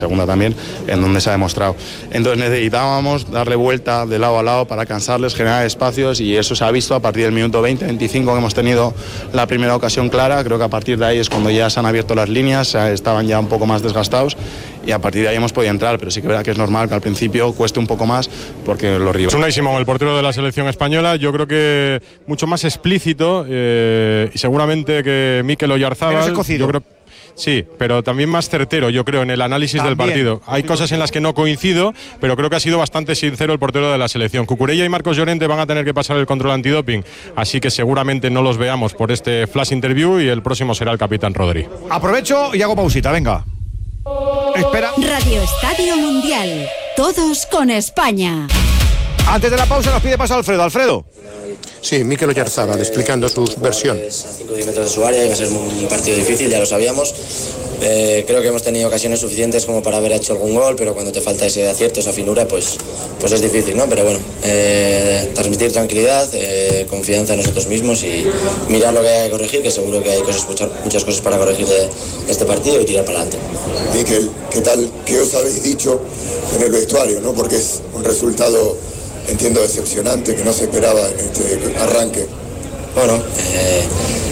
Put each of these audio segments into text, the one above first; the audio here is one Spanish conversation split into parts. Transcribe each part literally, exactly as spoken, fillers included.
segunda también, en donde se ha demostrado. Entonces necesitábamos darle vuelta de lado a lado para cansarles, generar espacios, y eso se ha visto a partir del minuto veinte veinticinco que hemos tenido la primera ocasión clara. Creo que a partir de ahí es cuando ya se han abierto las líneas, estaban ya un poco más desgastados, y a partir de ahí hemos podido entrar, pero sí que es verdad que es normal que al principio cueste un poco más porque los rivales... Unai Simón, el portero de la selección española, yo creo que mucho más explícito, eh, y seguramente que Mikel Oyarzábal, yo creo... Sí, pero también más certero, yo creo, en el análisis también del partido. Hay cosas en las que no coincido, pero creo que ha sido bastante sincero el portero de la selección. Cucurella y Marcos Llorente van a tener que pasar el control antidoping, así que seguramente no los veamos por este flash interview, y el próximo será el capitán Rodri. Aprovecho y hago pausita, venga. Espera. Radio Estadio Mundial. Todos con España. Antes de la pausa nos pide paso Alfredo. Alfredo. Sí, Mikel Oyarzábal explicando su versión. A cinco metros de su área, iba a ser un partido difícil, ya lo sabíamos. Eh, creo que hemos tenido ocasiones suficientes como para haber hecho algún gol, pero cuando te falta ese acierto, esa finura, pues, pues es difícil, ¿no? Pero bueno, eh, transmitir tranquilidad, eh, confianza en nosotros mismos y mirar lo que hay que corregir, que seguro que hay cosas, muchas cosas para corregir de este partido, y tirar para adelante. Mikel, ¿qué tal? ¿Qué os habéis dicho en el vestuario, no? Porque es un resultado, entiendo, decepcionante, que no se esperaba en este arranque. Bueno, eh,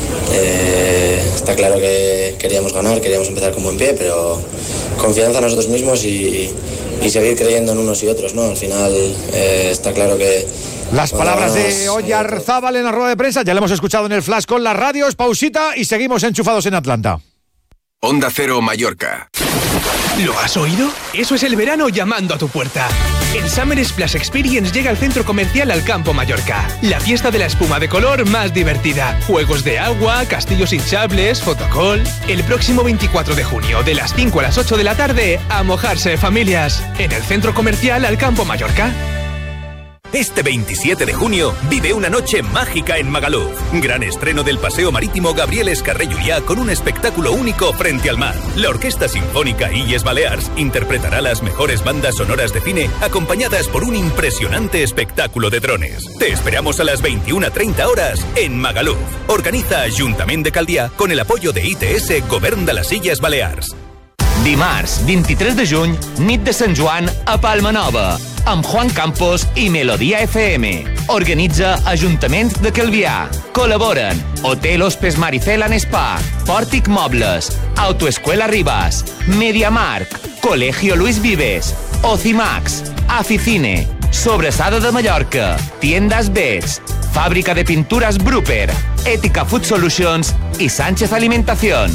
eh, está claro que queríamos ganar, queríamos empezar con buen pie, pero confianza en nosotros mismos y, y seguir creyendo en unos y otros, ¿no? Al final eh, está claro que... Las palabras de Oyarzábal en la rueda de prensa, ya la hemos escuchado en el flash con las radios. Pausita y seguimos enchufados en Atlanta. Onda Cero Mallorca. ¿Lo has oído? Eso es el verano llamando a tu puerta. El Summer Splash Experience llega al centro comercial Alcampo Mallorca. La fiesta de la espuma de color más divertida. Juegos de agua, castillos hinchables, fotocall. El próximo veinticuatro de junio, de las cinco a las ocho de la tarde, a mojarse familias. En el centro comercial Alcampo Mallorca. Este veintisiete de junio vive una noche mágica en Magaluf. Gran estreno del paseo marítimo Gabriel Escarré Llullà con un espectáculo único frente al mar. La Orquesta Sinfónica Illes Balears interpretará las mejores bandas sonoras de cine acompañadas por un impresionante espectáculo de drones. Te esperamos a las veintiuna treinta horas en Magaluf. Organiza Ajuntament de Caldià con el apoyo de I T S Govern de les Illes Balears. Dimarts, vint-i-tres de juny, nit de Sant Joan a Palma Nova, amb Juan Campos i Melodia F M. Organitza Ajuntament de Calvià. Col·laboren Hotel Hospes Maricel and Spa, Pòrtic Mobles, Autoescuela Ribas, MediaMarkt, Colegio Luis Vives, Ocimax, Aficine, Sobrasada de Mallorca, Tiendas Bets, Fábrica de Pinturas Brupper, Ética Food Solutions y Sánchez Alimentación.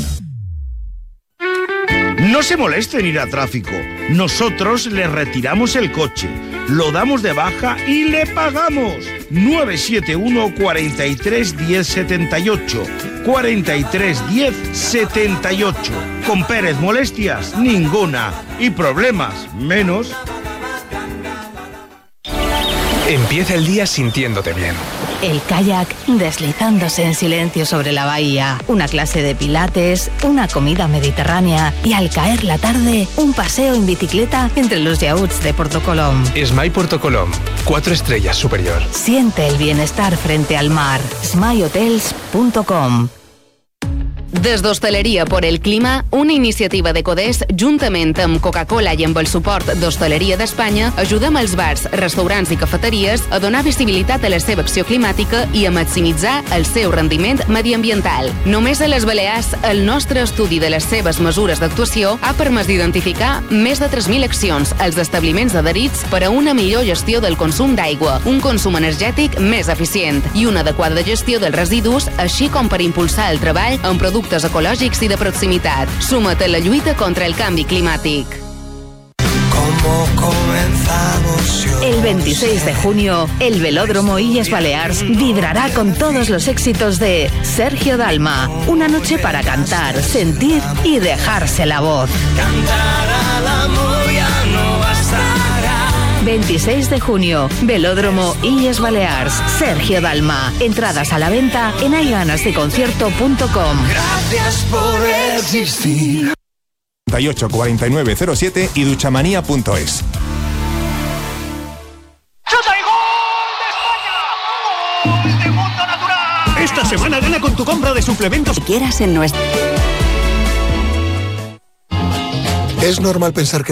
No se moleste en ir a tráfico. Nosotros le retiramos el coche, lo damos de baja y le pagamos. nueve siete uno, cuatro tres, diez, setenta y ocho. cuatro tres, diez, setenta y ocho. Con Pérez, molestias ninguna. Y problemas menos. Empieza el día sintiéndote bien. El kayak deslizándose en silencio sobre la bahía, una clase de pilates, una comida mediterránea y al caer la tarde, un paseo en bicicleta entre los yachts de Porto Colom. Smay Porto Colom, cuatro estrellas superior. Siente el bienestar frente al mar. smay hotels punto com. Des d'Hostaleria por el Clima, una iniciativa de Codés, juntament amb Coca-Cola i amb el suport d'Hostaleria d'Espanya, ajudem els bars, restaurants i cafeteries a donar visibilitat a la seva acció climàtica i a maximitzar el seu rendiment mediambiental. Només a les Balears, el nostre estudi de les seves mesures d'actuació ha permès identificar més de tres mil accions als establiments adherits per a una millor gestió del consum d'aigua, un consum energètic més eficient i una adequada gestió dels residus, així com per impulsar el treball en productes ecològics i de proximitat. Suma't a la lluita contra el canvi climàtic. El veintiséis de junio, el Velódromo Illes Balears vibrará con todos los éxitos de Sergio Dalma. Una noche para cantar, sentir y dejarse la voz. veintiséis de junio, Velódromo Illes Balears, Sergio Dalma. Entradas a la venta en hayganasdeconcierto punto com. Gracias por existir. treinta y ocho, cuarenta y nueve, cero siete y duchamanía punto es. Esta semana gana con tu compra de suplementos. Quieras en nuestra... Es normal pensar que